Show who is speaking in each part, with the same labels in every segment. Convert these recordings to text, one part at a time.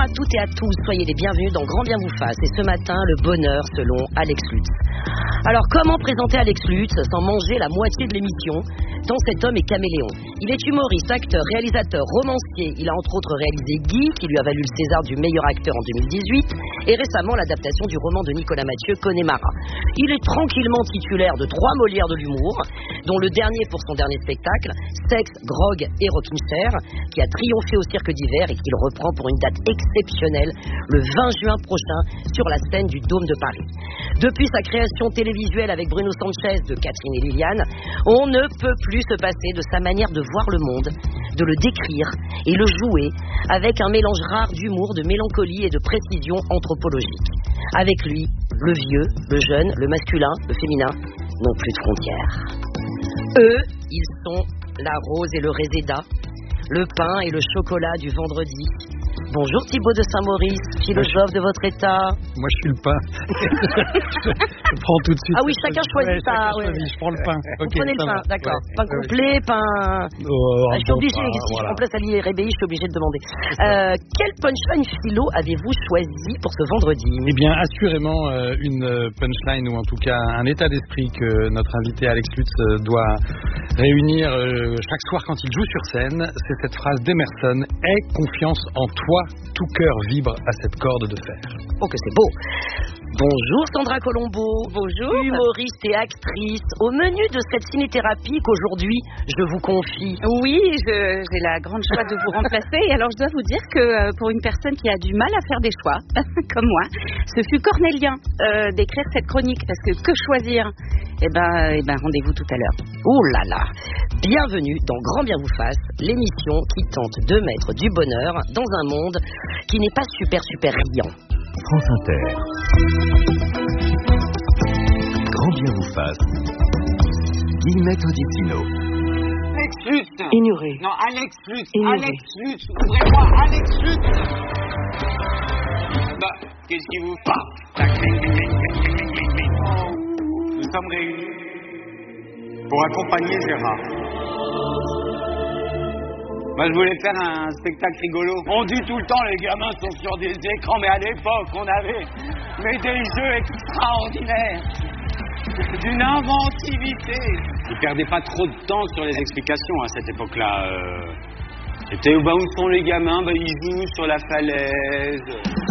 Speaker 1: à toutes et à tous, soyez les bienvenus dans Grand Bien vous fasse. Et ce matin, le bonheur selon Alex Lutz. Alors comment présenter Alex Lutz sans manger la moitié de l'émission, tant cet homme est caméléon. Il est humoriste, acteur, réalisateur, romancier. Il a entre autres réalisé Guy, qui lui a valu le César du meilleur acteur en 2018, et récemment l'adaptation du roman de Nicolas Mathieu, Connemara. Il est tranquillement titulaire de 3 Molières de l'humour, dont le dernier pour son dernier spectacle, Sexe, Grog et Rockin' Chair, qui a triomphé au Cirque d'hiver et qu'il reprend pour une date exceptionnelle le 20 juin prochain sur la scène du Dôme de Paris. Depuis sa création télévisuelle avec Bruno Sanchez de Catherine et Liliane, on ne peut plus se passer de sa manière de voir le monde, de le décrire et le jouer avec un mélange rare d'humour, de mélancolie et de précision anthropologique. Avec lui, le vieux, le jeune, le masculin, le féminin n'ont plus de frontières. Eux, ils sont la rose et le réséda, le pain et le chocolat du vendredi. Bonjour Thibaut de Saint-Maurice, philosophe de votre état.
Speaker 2: Moi je suis le pain. je prends tout de suite.
Speaker 1: Ah oui, chacun choisit ça.
Speaker 2: Ouais. Je prends le pain.
Speaker 1: Vous prenez le pain, d'accord. Ouais. Pain complet, pain... je suis obligé, si je remplace Ali Rébéi, je suis obligé de demander. Quel punchline philo avez-vous choisi pour ce vendredi?
Speaker 2: Eh bien, assurément, une punchline, ou en tout cas un état d'esprit que notre invité Alex Lutz doit réunir chaque soir quand il joue sur scène. C'est cette phrase d'Emerson: aie confiance en toi, tout cœur vibre à cette corde de fer.
Speaker 1: Oh que c'est beau. Bonjour Sandra Colombo.
Speaker 3: Bonjour.
Speaker 1: Humoriste et actrice. Au menu de cette cinéthérapie qu'aujourd'hui je vous confie.
Speaker 3: Oui, j'ai la grande joie de vous remplacer. Et alors je dois vous dire que pour une personne qui a du mal à faire des choix, comme moi, ce fut cornélien d'écrire cette chronique, parce que choisir? Eh ben, rendez-vous tout à l'heure.
Speaker 1: Oh là là. Bienvenue dans Grand Bien vous fasse, l'émission qui tente de mettre du bonheur dans un monde qui n'est pas super riant.
Speaker 4: France Inter. Grand Bien vous fasse. Guillemette Odissino.
Speaker 5: Alex Lutz.
Speaker 1: Ignoré.
Speaker 5: Non, Alex Lutz. Alex Lutz. Ouvrez-moi, Alex Lutz. Bah, qu'est-ce qui vous passe? Nous sommes réunis pour accompagner Gérard. Moi, je voulais faire un spectacle rigolo. On dit tout le temps, les gamins sont sur des écrans, mais à l'époque, on avait des jeux extraordinaires, d'une inventivité. Ils perdaient pas trop de temps sur les explications à cette époque-là. C'était où sont les gamins? Ils jouent sur la falaise.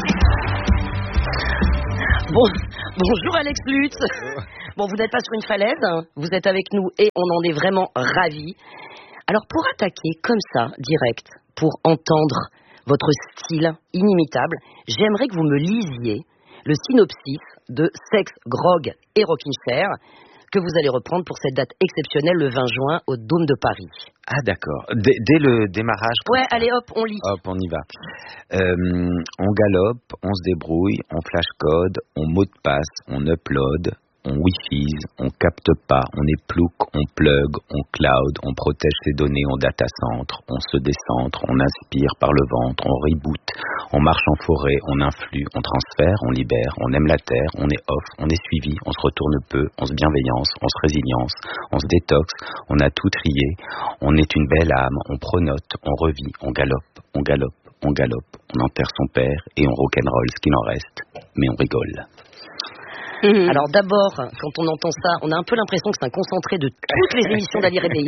Speaker 1: Bonjour Alex Lutz. Bon, vous n'êtes pas sur une falaise, vous êtes avec nous et on en est vraiment ravis. Alors pour attaquer comme ça, direct, pour entendre votre style inimitable, j'aimerais que vous me lisiez le synopsis de Sexe, Grog et Rockin' Chair que vous allez reprendre pour cette date exceptionnelle le 20 juin au Dôme de Paris.
Speaker 6: Ah d'accord, dès le démarrage.
Speaker 1: Ouais, allez hop, on lit.
Speaker 6: Hop, on y va. On galope, on se débrouille, on flash code, on mot de passe, on upload, on wifi, on capte pas, on éplouque, on plug, on cloud, on protège ses données, on data centre, on se décentre, on inspire par le ventre, on reboot, on marche en forêt, on influe, on transfère, on libère, on aime la terre, on est off, on est suivi, on se retourne peu, on se bienveillance, on se résilience, on se détox, on a tout trié, on est une belle âme, on pronote, on revit, on galope, on galope, on galope, on enterre son père et on rock'n'roll ce qu'il en reste, mais on rigole.
Speaker 1: Alors d'abord, quand on entend ça, on a un peu l'impression que c'est un concentré de toutes les émissions d'Ali Rébéi.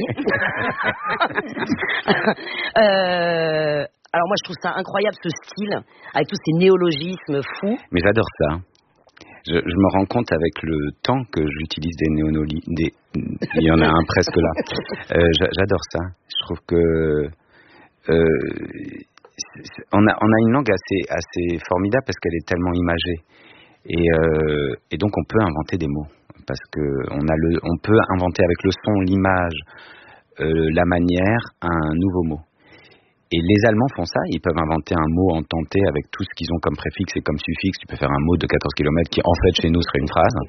Speaker 1: Alors moi je trouve ça incroyable ce style, avec tous ces néologismes fous.
Speaker 6: Mais j'adore ça. Je me rends compte avec le temps que j'utilise des néologismes. Il y en a un presque là. J'adore ça. Je trouve que on a une langue assez formidable parce qu'elle est tellement imagée. Et donc on peut inventer des mots parce que on peut inventer avec le son, l'image, la manière, un nouveau mot. Et les Allemands font ça, ils peuvent inventer un mot en tenté avec tout ce qu'ils ont comme préfixe et comme suffixe. Tu peux faire un mot de 14 km qui en fait chez nous serait une phrase.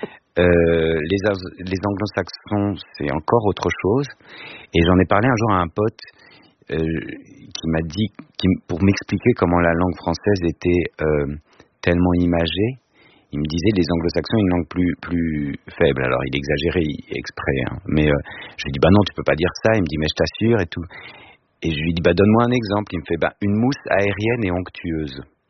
Speaker 6: Les anglo-saxons c'est encore autre chose. Et j'en ai parlé un jour à un pote qui m'a dit, pour m'expliquer comment la langue française était tellement imagée. Il me disait les anglo-saxons ont une langue plus faible. Alors il exagérait exprès, hein. Mais je lui dis non tu peux pas dire ça. Il me dit mais je t'assure et tout. Et je lui dis donne-moi un exemple. Il me fait une mousse aérienne et onctueuse.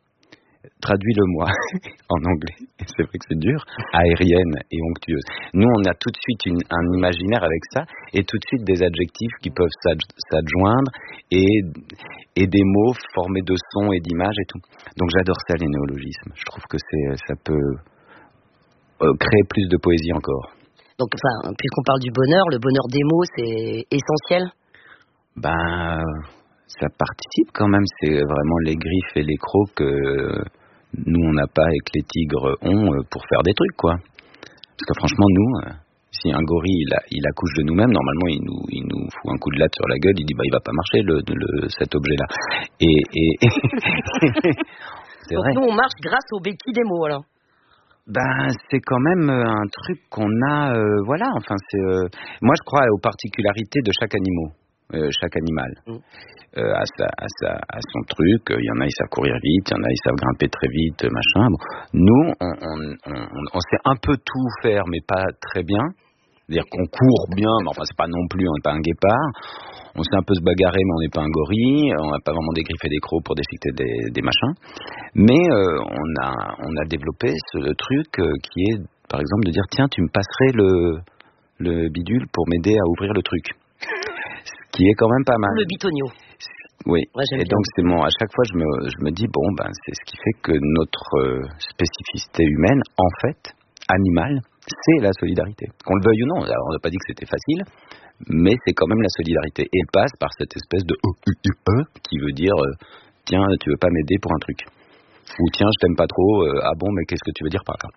Speaker 6: Traduis-le-moi en anglais. C'est vrai que c'est dur. Aérienne et onctueuse. Nous, on a tout de suite un imaginaire avec ça et tout de suite des adjectifs qui peuvent s'adjoindre et des mots formés de sons et d'images et tout. Donc j'adore ça, les néologismes. Je trouve que ça peut créer plus de poésie encore.
Speaker 1: Donc, puisqu'on parle du bonheur, le bonheur des mots, c'est essentiel ?
Speaker 6: Ça participe quand même, c'est vraiment les griffes et les crocs que nous on n'a pas et que les tigres ont pour faire des trucs, quoi. Parce que franchement, nous, si un gorille il accouche de nous-mêmes, normalement il nous fout un coup de latte sur la gueule, il dit il va pas marcher cet objet-là. Et c'est
Speaker 1: donc
Speaker 6: vrai.
Speaker 1: nous on marche grâce aux béquilles des mots, alors.
Speaker 6: C'est quand même un truc qu'on a, voilà. Enfin, moi je crois aux particularités de chaque animal. À son truc. Il y en a, ils savent courir vite, il y en a, ils savent grimper très vite, machin. Bon. Nous, on sait un peu tout faire, mais pas très bien. C'est-à-dire qu'on court bien, mais enfin, c'est pas non plus, on n'est pas un guépard. On sait un peu se bagarrer, mais on n'est pas un gorille. On n'a pas vraiment des griffes et des crocs pour déchiqueter des machins. Mais on a développé ce truc qui est, par exemple, de dire tiens, tu me passerais le bidule pour m'aider à ouvrir le truc. Ce qui est quand même pas mal.
Speaker 1: Le bitonio.
Speaker 6: Oui,
Speaker 1: ouais,
Speaker 6: et donc à chaque fois je me dis c'est ce qui fait que notre spécificité humaine, en fait, animale, c'est la solidarité. Qu'on le veuille ou non, alors on n'a pas dit que c'était facile, mais c'est quand même la solidarité. Et elle passe par cette espèce de qui veut dire tiens, tu veux pas m'aider pour un truc. Ou tiens, je t'aime pas trop, ah bon, mais qu'est-ce que tu veux dire par là?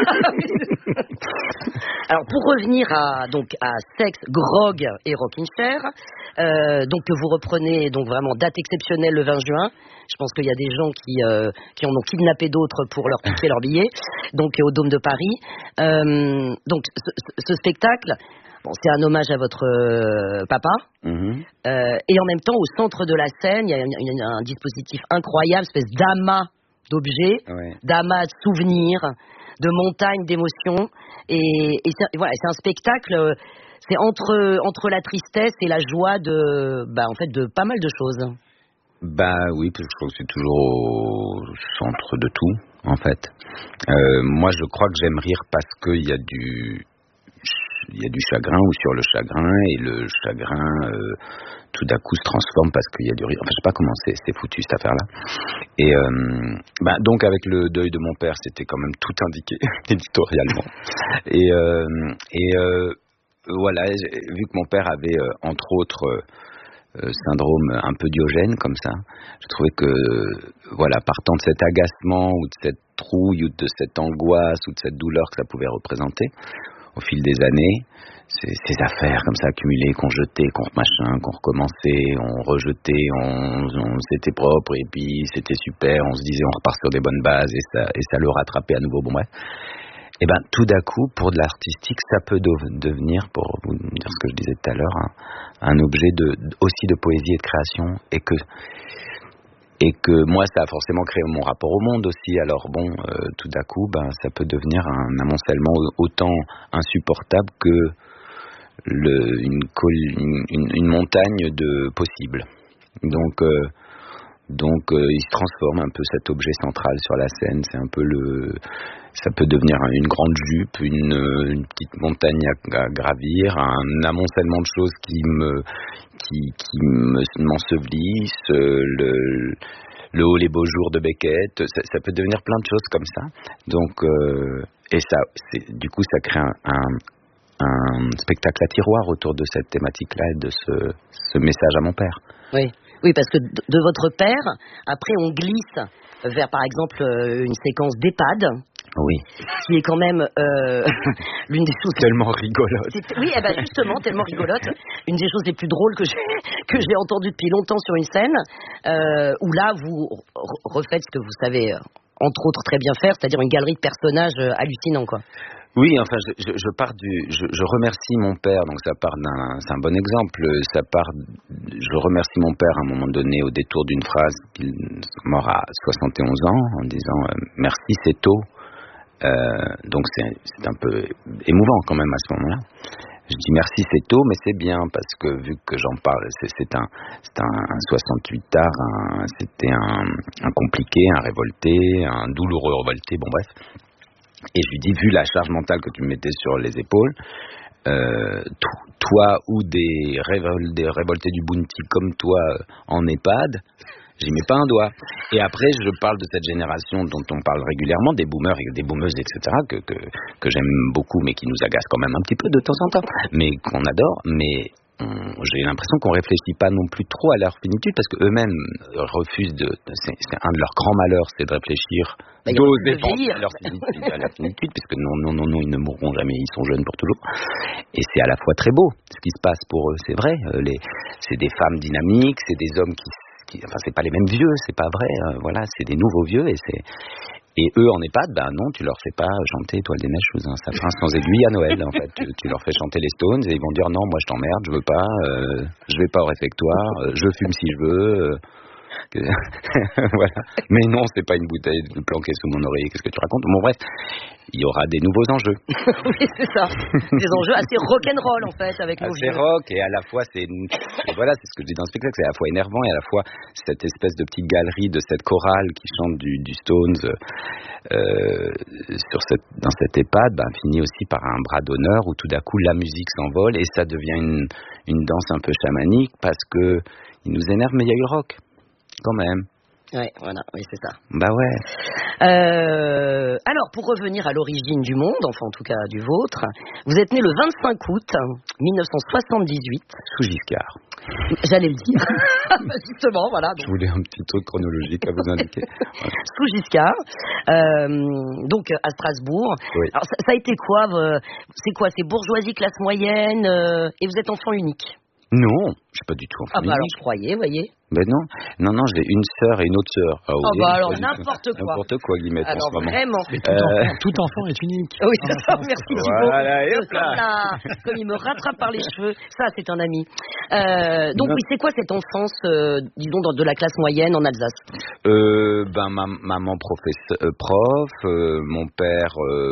Speaker 1: Alors pour revenir à Sexe, Grog et Rockin' Chair, donc que vous reprenez donc vraiment date exceptionnelle le 20 juin. Je pense qu'il y a des gens qui en ont kidnappé d'autres pour leur piquer leur billet. Donc au Dôme de Paris. Donc ce spectacle, c'est un hommage à votre papa. Et en même temps, au centre de la scène, il y a un dispositif incroyable, une espèce d'amas d'objets, d'amas de souvenirs, de montagnes d'émotions. Et c'est un spectacle, c'est entre la tristesse et la joie de pas mal de choses.
Speaker 6: Oui, parce que je trouve que c'est toujours au centre de tout, en fait. Moi, je crois que j'aime rire parce qu'il y a du chagrin ou sur le chagrin, et le chagrin tout d'un coup se transforme parce qu'il y a du rire. Enfin, je sais pas comment c'est foutu cette affaire-là. Et donc avec le deuil de mon père, c'était quand même tout indiqué éditorialement. Et voilà, vu que mon père avait entre autres syndrome un peu Diogène comme ça, je trouvais que partant de cet agacement ou de cette trouille ou de cette angoisse ou de cette douleur que ça pouvait représenter au fil des années, ces affaires comme ça accumulées, qu'on jetait, qu'on recommençait, on rejetait, c'était propre et puis c'était super, on se disait on repart sur des bonnes bases et ça le rattrapait à nouveau, bon bref. Et tout d'un coup, pour de l'artistique, ça peut devenir, pour vous dire ce que je disais tout à l'heure, un objet aussi de poésie et de création, et que moi, ça a forcément créé mon rapport au monde aussi. Alors tout d'un coup, ça peut devenir un amoncellement autant insupportable que une montagne de possibles. Donc il se transforme un peu cet objet central sur la scène. C'est un peu ça peut devenir une grande jupe, une petite montagne à gravir, un amoncellement de choses qui m'ensevelissent, le haut les beaux jours de Beckett. Ça peut devenir plein de choses comme ça. Donc du coup ça crée un spectacle à tiroir autour de cette thématique-là et de ce message à mon père.
Speaker 1: Oui, parce que de votre père, après on glisse vers par exemple une séquence d'EHPAD.
Speaker 6: Oui.
Speaker 1: Qui est quand même l'une des choses
Speaker 6: tellement rigolote.
Speaker 1: Oui, justement, tellement rigolote. Une des choses les plus drôles que j'ai entendues depuis longtemps sur une scène, où là vous refaites ce que vous savez entre autres très bien faire, c'est-à-dire une galerie de personnages hallucinants, quoi.
Speaker 6: Oui, enfin, je remercie mon père, donc c'est un bon exemple. Je remercie mon père à un moment donné au détour d'une phrase, qu'il est mort à 71 ans, en disant merci, c'est tôt. Donc c'est un peu émouvant quand même à ce moment-là. Je dis merci, c'est tôt, mais c'est bien, parce que vu que j'en parle, c'est un 68 tard, c'était un compliqué, un révolté, un douloureux révolté, bon bref. Et je lui dis, vu la charge mentale que tu me mettais sur les épaules, toi ou des révoltés du Bounty comme toi en EHPAD, j'y mets pas un doigt. Et après, je parle de cette génération dont on parle régulièrement, des boomers et des boomeuses, etc., que j'aime beaucoup, mais qui nous agacent quand même un petit peu de temps en temps, mais qu'on adore. Mais j'ai l'impression qu'on réfléchit pas non plus trop à leur finitude, parce qu'eux-mêmes refusent c'est un de leurs grands malheurs, c'est de réfléchir d'oser penser à leur finitude, puisque non, ils ne mourront jamais, ils sont jeunes pour toujours. Et c'est à la fois très beau, ce qui se passe pour eux, c'est vrai. C'est des femmes dynamiques, c'est des hommes enfin, c'est pas les mêmes vieux, c'est pas vrai, voilà, c'est des nouveaux vieux, et eux en EHPAD, non, tu leur fais pas chanter Étoile des neiges sous un sapin sans aiguille à Noël, en fait. Tu leur fais chanter les Stones et ils vont dire non, moi je t'emmerde, je veux pas, je vais pas au réfectoire, je fume si je veux. Voilà. Mais non, c'est pas une bouteille planquée sous mon oreiller, qu'est-ce que tu racontes? Bon bref, il y aura des nouveaux enjeux.
Speaker 1: Oui, c'est ça. Des enjeux assez rock'n'roll en fait, avec nos vieux.
Speaker 6: C'est rock, et à la fois voilà, c'est ce que je dis dans le spectacle, c'est à la fois énervant et à la fois cette espèce de petite galerie de cette chorale qui chante du Stones dans cette EHPAD, finit aussi par un bras d'honneur où tout d'un coup la musique s'envole et ça devient une danse un peu chamanique, parce que il nous énerve, mais il y a eu rock quand même.
Speaker 1: Ouais, voilà, oui, c'est ça.
Speaker 6: Bah ouais.
Speaker 1: Alors, pour revenir à l'origine du monde, enfin en tout cas du vôtre, vous êtes né le 25 août 1978.
Speaker 6: Sous Giscard.
Speaker 1: J'allais le dire. Justement, voilà. Donc.
Speaker 6: Je voulais un petit truc chronologique à vous indiquer. Voilà.
Speaker 1: Sous Giscard, donc à Strasbourg.
Speaker 6: Oui.
Speaker 1: Alors, ça a été quoi c'est quoi? C'est bourgeoisie, classe moyenne, et vous êtes enfant unique?
Speaker 6: Non, je suis pas du tout enfant unique.
Speaker 1: Alors je croyais, voyez.
Speaker 6: Ben non, j'ai une sœur et une autre sœur.
Speaker 1: Alors n'importe quoi.
Speaker 6: N'importe quoi, Guillemette, en ce moment.
Speaker 1: Vraiment.
Speaker 2: Tout enfant est unique.
Speaker 1: Oui, c'est ça, merci Thibaut.
Speaker 6: Voilà, et hop là.
Speaker 1: Comme il me rattrape par les cheveux, ça c'est un ami. Donc oui, c'est quoi cette enfance, disons, de la classe moyenne en Alsace?
Speaker 6: Maman prof, mon père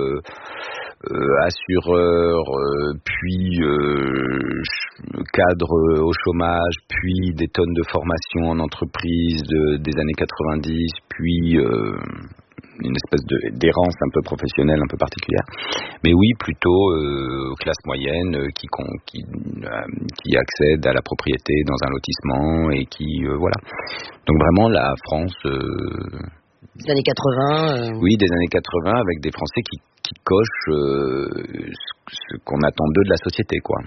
Speaker 6: assureur, puis cadre au chômage, puis des tonnes de formation en entreprise des années 90, puis une espèce d'errance un peu professionnelle, un peu particulière. Mais oui, plutôt classe moyenne qui accède à la propriété dans un lotissement et qui voilà. Donc vraiment la France
Speaker 1: des années 80.
Speaker 6: Oui, des années 80, avec des Français qui cochent ce qu'on attend d'eux de la société, quoi.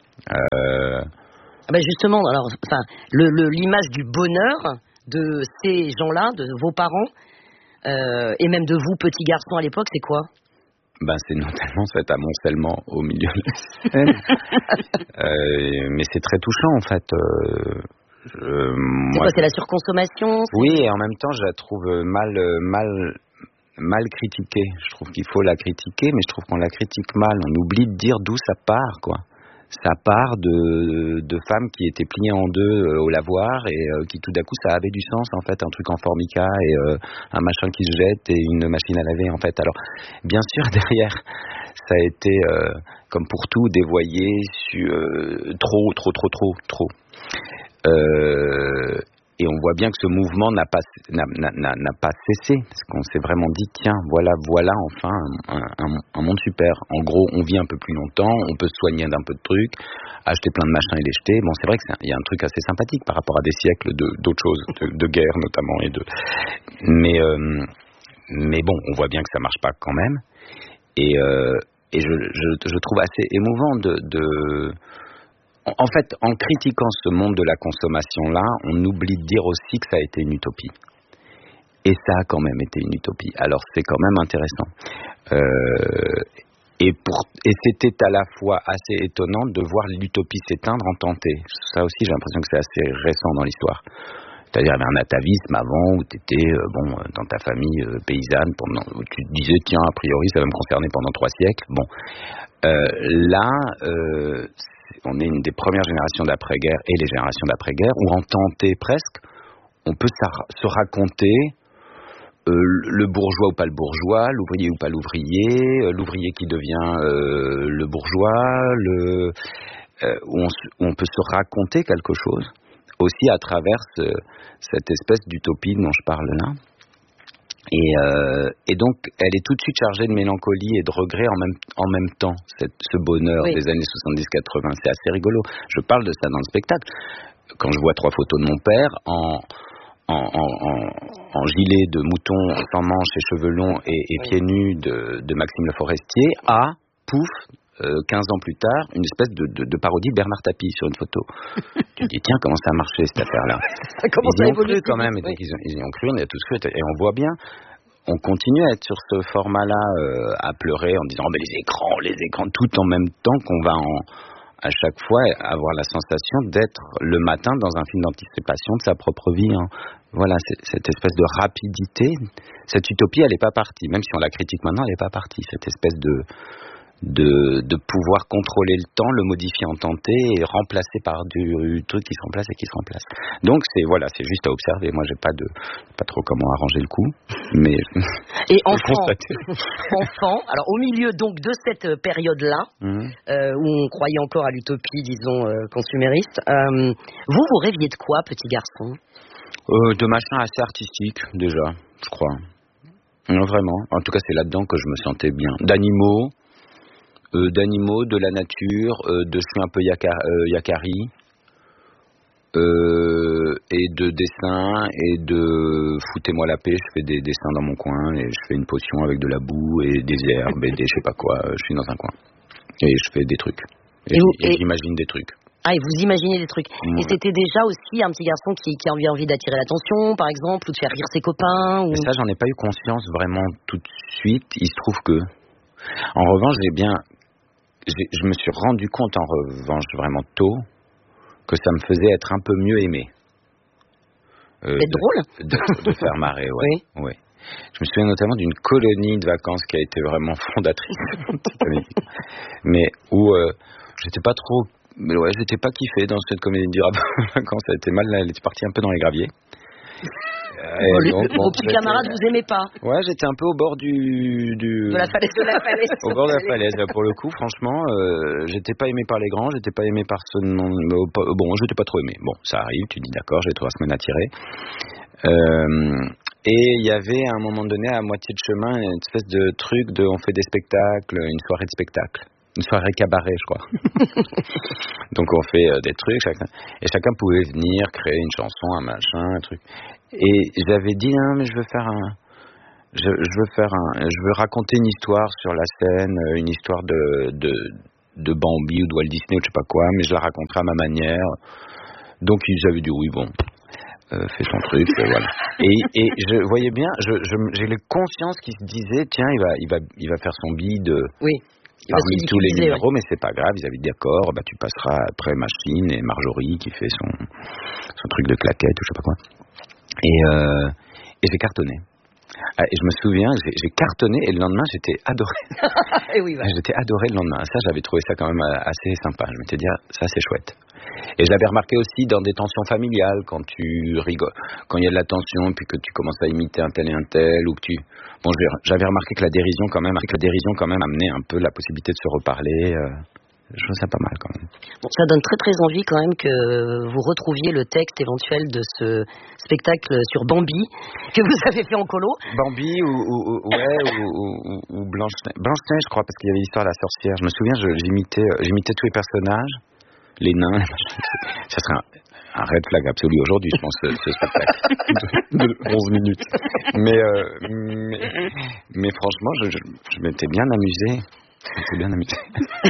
Speaker 1: Justement, alors, enfin, l'image du bonheur de ces gens-là, de vos parents, et même de vous, petits garçons à l'époque, c'est quoi?
Speaker 6: C'est notamment cet amoncellement au milieu de la scène. Mais c'est très touchant, en fait.
Speaker 1: C'est quoi, c'est la surconsommation?
Speaker 6: Oui, et en même temps, je la trouve mal critiquée. Je trouve qu'il faut la critiquer, mais je trouve qu'on la critique mal. On oublie de dire d'où ça part, quoi. Ça part de femmes qui étaient pliées en deux au lavoir et qui tout d'un coup ça avait du sens, en fait, un truc en formica et un machin qui se jette et une machine à laver, en fait. Alors bien sûr, derrière ça a été comme pour tout dévoyé sur trop. Et on voit bien que ce mouvement n'a pas cessé, parce qu'on s'est vraiment dit, tiens, voilà enfin un monde super. En gros, on vit un peu plus longtemps, on peut se soigner d'un peu de trucs, acheter plein de machins et les jeter. Bon, c'est vrai qu'il y a un truc assez sympathique par rapport à des siècles d'autres choses, de guerre notamment. Mais bon, on voit bien que ça marche pas quand même. Et je trouve assez émouvant En fait, en critiquant ce monde de la consommation-là, on oublie de dire aussi que ça a été une utopie. Et ça a quand même été une utopie. Alors c'est quand même intéressant. Et c'était à la fois assez étonnant de voir l'utopie s'éteindre en tenter. Ça aussi, j'ai l'impression que c'est assez récent dans l'histoire. C'est-à-dire, il y avait un atavisme avant où tu étais dans ta famille paysanne, où tu te disais, tiens, a priori, ça va me concerner pendant 3 siècles. Bon, là, on est une des premières générations d'après-guerre et les générations d'après-guerre où en tenter presque, on peut se raconter le bourgeois ou pas le bourgeois, l'ouvrier ou pas l'ouvrier, l'ouvrier qui devient le bourgeois, où on peut se raconter quelque chose, aussi à travers cette espèce d'utopie dont je parle là. Et donc, elle est tout de suite chargée de mélancolie et de regret en même temps, ce bonheur des années 70-80. C'est assez rigolo. Je parle de ça dans le spectacle. Quand je vois 3 photos de mon père en gilet de mouton sans manches et cheveux longs et pieds nus de Maxime Le Forestier, pouf, 15 ans plus tard, une espèce de parodie de Bernard Tapie sur une photo. Tu te dis, tiens, comment ça a marché cette affaire-là?
Speaker 1: Ça commence à évoluer
Speaker 6: quand même. Ils y ont cru, on y a tous cru, et on voit bien. On continue à être sur ce format-là, à pleurer en disant les écrans, tout en même temps qu'on va à chaque fois avoir la sensation d'être le matin dans un film d'anticipation de sa propre vie. Voilà, cette espèce de rapidité, cette utopie, elle n'est pas partie. Même si on la critique maintenant, elle n'est pas partie. Cette espèce de pouvoir contrôler le temps, le modifier en tenté et remplacer par du truc qui se remplace et qui se remplace. Donc c'est juste à observer. Moi j'ai pas trop comment arranger le coup, mais
Speaker 1: et enfant, alors au milieu donc de cette période-là où on croyait encore à l'utopie, disons consumériste, vous rêviez de quoi, petit garçon?
Speaker 6: De machins assez artistiques déjà, je crois. Non, vraiment. En tout cas c'est là-dedans que je me sentais bien. D'animaux, de la nature, je suis un peu Yakari, et de dessin, et de foutez-moi la paix, je fais des dessins dans mon coin, et je fais une potion avec de la boue, et des herbes, et je sais pas quoi, je suis dans un coin. Et je fais des trucs. Et j'imagine des trucs.
Speaker 1: Ah, et vous imaginez des trucs. Et c'était déjà aussi un petit garçon qui avait envie d'attirer l'attention, par exemple, ou de faire rire ses copains ou...
Speaker 6: Ça, j'en ai pas eu conscience vraiment tout de suite. Il se trouve que... En revanche, je me suis rendu compte en revanche vraiment tôt que ça me faisait être un peu mieux aimé.
Speaker 1: D'être drôle
Speaker 6: de faire marrer, ouais. Oui. Je me souviens notamment d'une colonie de vacances qui a été vraiment fondatrice. Mais où j'étais pas kiffé dans cette comédie de vacances. Ça a été mal, elle était partie un peu dans les graviers.
Speaker 1: Vos petits camarades vous aimaient pas?
Speaker 6: Ouais, j'étais un peu au bord
Speaker 1: de la falaise.
Speaker 6: Au bord de la falaise. Pour le coup, franchement, j'étais pas aimé par les grands, j'étais pas aimé par ceux non. Bon, j'étais pas trop aimé. Bon, ça arrive, tu dis d'accord, j'ai 3 semaines à tirer. Et il y avait à un moment donné, à moitié de chemin, une espèce de truc on fait des spectacles, une soirée de spectacle. Une soirée cabaret, je crois. Donc on fait des trucs, chacun pouvait venir créer une chanson, un machin, un truc. Et j'avais dit non, mais je veux raconter une histoire sur la scène, une histoire de Bambi ou de Walt Disney ou je sais pas quoi, mais je la raconterai à ma manière. Donc ils avaient dit oui, bon, fais ton truc, voilà. Et je voyais bien, j'ai les consciences qui se disaient tiens, il va faire son bide.
Speaker 1: Oui.
Speaker 6: Parmi tous les numéros, mais c'est pas grave, ils avaient dit d'accord, tu passeras après Machine et Marjorie qui fait son truc de claquette ou je sais pas quoi. Et j'ai cartonné. Et je me souviens, j'ai cartonné et le lendemain j'étais adoré.
Speaker 1: Et oui, voilà.
Speaker 6: J'étais adoré le lendemain. Ça, j'avais trouvé ça quand même assez sympa. Je m'étais dit, ça c'est chouette. Et je l'avais remarqué aussi dans des tensions familiales, quand tu rigoles, quand il y a de la tension, puis que tu commences à imiter un tel et un tel, ou que tu... Bon, j'avais remarqué que la dérision quand même amenait un peu la possibilité de se reparler. Je trouve ça pas mal quand même.
Speaker 1: Bon, ça donne très très envie quand même que vous retrouviez le texte éventuel de ce spectacle sur Bambi que vous avez fait en colo.
Speaker 6: Bambi ou Blanche-Neige, je crois, parce qu'il y avait l'histoire de la sorcière. Je me souviens, j'imitais tous les personnages, les nains. Ça serait un red flag absolu aujourd'hui, je pense, ce spectacle de 11 minutes. Mais franchement, je m'étais bien amusé. C'est bien amusé.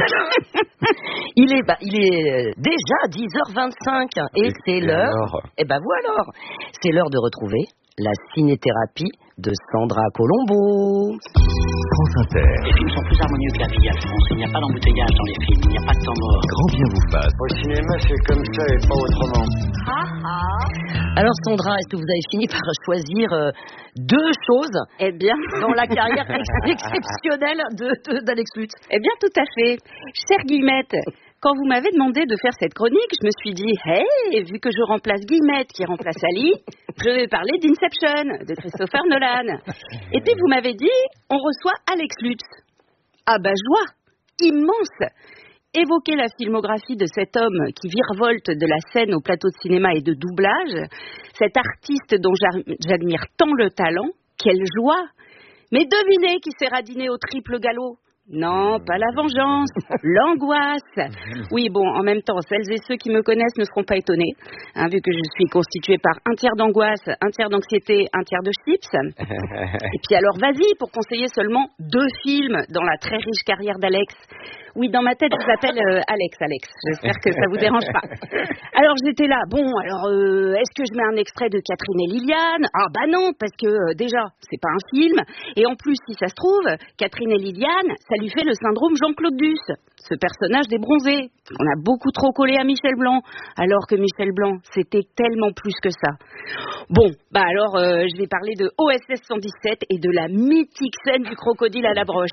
Speaker 1: Il est déjà 10h25 et c'est l'heure. Et vous alors, c'est l'heure de retrouver la cinéthérapie de Sandra Colombo.
Speaker 4: France Inter.
Speaker 7: Les films sont plus harmonieux que la vie, Alphonse. Il n'y a pas d'embouteillage dans les films, il n'y a pas de temps mort.
Speaker 4: Grand bien vous fasse.
Speaker 5: Au cinéma, c'est comme ça et pas autrement.
Speaker 1: Alors Sandra, est-ce que vous avez fini par choisir 2 choses dans la carrière exceptionnelle d'Alex Lutz?
Speaker 3: Eh bien, tout à fait. Chère Guillemette, quand vous m'avez demandé de faire cette chronique, je me suis dit, hey, vu que je remplace Guillemette qui remplace Ali, je vais parler d'Inception, de Christopher Nolan. Et puis vous m'avez dit, on reçoit Alex Lutz. Ah bah joie, immense. Évoquer la filmographie de cet homme qui virevolte de la scène au plateau de cinéma et de doublage, cet artiste dont j'admire tant le talent, quelle joie. Mais devinez qui s'est radiné au triple galop. Non, pas la vengeance, l'angoisse. Oui, bon, en même temps, celles et ceux qui me connaissent ne seront pas étonnés, vu que je suis constituée par un tiers d'angoisse, un tiers d'anxiété, un tiers de chips. Et puis alors, vas-y, pour conseiller seulement 2 films dans la très riche carrière d'Alex. Oui, dans ma tête, je m'appelle Alex. J'espère que ça vous dérange pas. Alors, j'étais là. Bon, alors, est-ce que je mets un extrait de Catherine et Liliane? Ah, bah non, parce que déjà, c'est pas un film. Et en plus, si ça se trouve, Catherine et Liliane, ça lui fait le syndrome Jean-Claude Duss, ce personnage des bronzés, qu'on a beaucoup trop collé à Michel Blanc, alors que Michel Blanc, c'était tellement plus que ça. Bon, bah alors, je vais parler de OSS 117 et de la mythique scène du crocodile à la broche.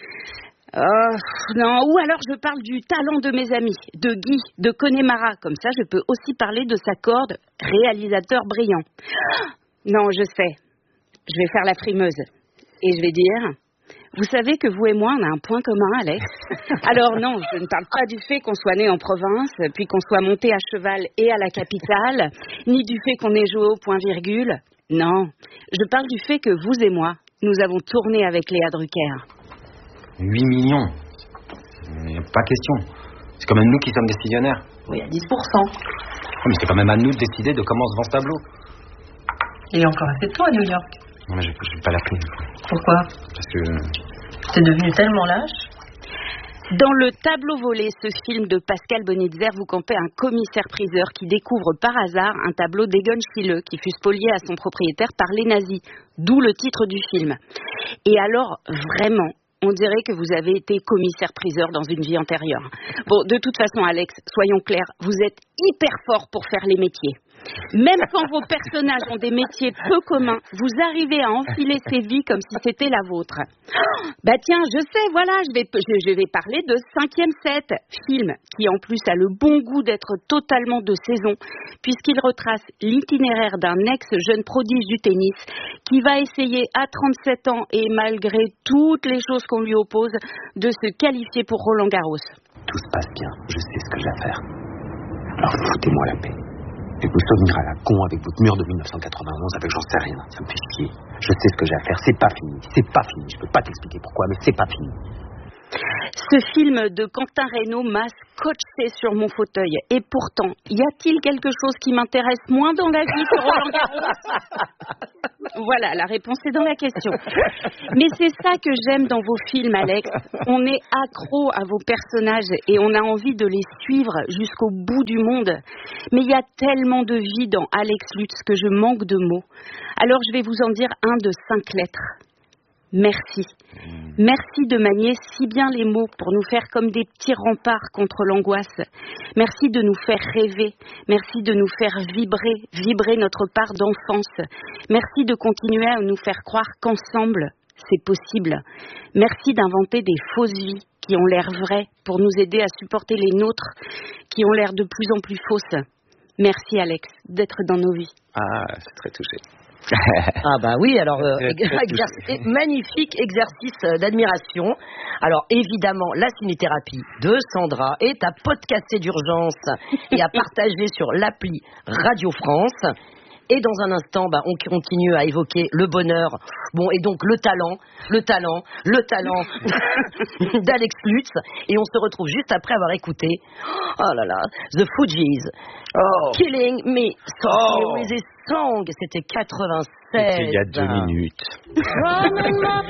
Speaker 3: Non, ou alors je parle du talent de mes amis, de Guy, de Connemara. Comme ça, je peux aussi parler de sa corde, réalisateur brillant. Non, je sais, je vais faire la frimeuse. Et je vais dire, vous savez que vous et moi, on a un point commun, Alex. Alors non, je ne parle pas du fait qu'on soit né en province, puis qu'on soit monté à cheval et à la capitale, ni du fait qu'on ait joué au point-virgule. Non, je parle du fait que vous et moi, nous avons tourné avec Léa Drucker.
Speaker 6: 8 millions. Mais pas question. C'est quand même nous qui sommes décisionnaires.
Speaker 1: Oui, à 10%.
Speaker 6: Mais c'est quand même à nous de décider de comment se vend ce tableau.
Speaker 8: Il y a encore assez de temps à New York.
Speaker 6: Non, mais je vais pas l'appeler.
Speaker 8: Pourquoi?
Speaker 6: Parce que...
Speaker 8: T'es devenu tellement lâche.
Speaker 3: Dans le tableau volé, ce film de Pascal Bonitzer, vous campez un commissaire-priseur qui découvre par hasard un tableau d'Egon Schiele qui fut spolié à son propriétaire par les nazis. D'où le titre du film. Et alors, vraiment, on dirait que vous avez été commissaire-priseur dans une vie antérieure. Bon, de toute façon, Alex, soyons clairs, vous êtes hyper fort pour faire les métiers. Même quand vos personnages ont des métiers peu communs, vous arrivez à enfiler ces vies comme si c'était la vôtre. Bah tiens, je sais, voilà, je vais parler de 5e set, film qui en plus a le bon goût d'être totalement de saison, puisqu'il retrace l'itinéraire d'un ex-jeune prodige du tennis qui va essayer à 37 ans et malgré toutes les choses qu'on lui oppose, de se qualifier pour Roland Garros.
Speaker 9: Tout se passe bien, je sais ce que j'ai à faire. Alors foutez-moi la paix. Et vous souvenir à la con avec votre mur de 1991 avec j'en sais rien, ça me fait chier. Je sais ce que j'ai à faire, c'est pas fini, je peux pas t'expliquer pourquoi, mais c'est pas fini.
Speaker 3: Ce film de Quentin Reynaud m'a scotché sur mon fauteuil. Et pourtant, y a-t-il quelque chose qui m'intéresse moins dans la vie que Roland Garros? Voilà, la réponse est dans la question. Mais c'est ça que j'aime dans vos films, Alex. On est accro à vos personnages et on a envie de les suivre jusqu'au bout du monde. Mais il y a tellement de vie dans Alex Lutz que je manque de mots. Alors je vais vous en dire un de 5 lettres. Merci. Merci de manier si bien les mots pour nous faire comme des petits remparts contre l'angoisse. Merci de nous faire rêver. Merci de nous faire vibrer notre part d'enfance. Merci de continuer à nous faire croire qu'ensemble, c'est possible. Merci d'inventer des fausses vies qui ont l'air vraies pour nous aider à supporter les nôtres qui ont l'air de plus en plus fausses. Merci Alex d'être dans nos vies.
Speaker 6: Ah, c'est très touché.
Speaker 1: Ah bah oui, alors magnifique exercice d'admiration. Alors évidemment, la ciné-thérapie de Sandra est à podcaster d'urgence et à partager sur l'appli Radio France. Et dans un instant, on continue à évoquer le bonheur, et donc le talent d'Alex Lutz. Et on se retrouve juste après avoir écouté, The Fugees, Killing Me Softly with a Song. C'était 96.
Speaker 6: C'était il y a 2 minutes.